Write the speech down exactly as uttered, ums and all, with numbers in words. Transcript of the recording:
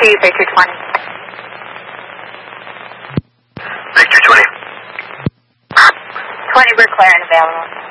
to Victor twenty. Victor twenty. twenty, we're clear and available.